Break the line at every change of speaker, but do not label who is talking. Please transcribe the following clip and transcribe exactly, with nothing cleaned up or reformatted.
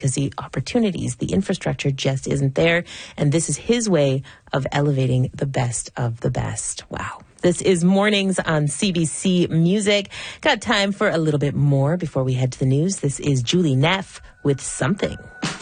because the opportunities, the infrastructure just isn't there. And this is his way of elevating the best of the best. Wow. This is Mornings on C B C Music. Got time for a little bit more before we head to the news. This is Julie Neff with Something.